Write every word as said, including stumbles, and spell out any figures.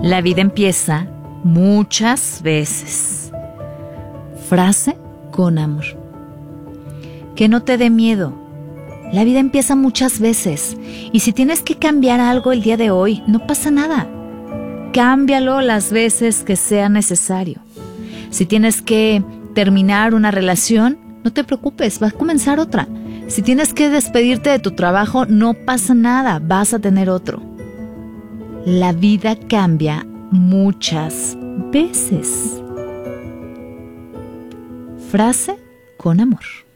La vida empieza muchas veces. Frase con amor. Que no te dé miedo. La vida empieza muchas veces. Y si tienes que cambiar algo el día de hoy, no pasa nada. Cámbialo las veces que sea necesario. Si tienes que terminar una relación, no te preocupes, va a comenzar otra. Si tienes que despedirte de tu trabajo, no pasa nada, vas a tener otro. La vida cambia muchas veces. Frase con amor.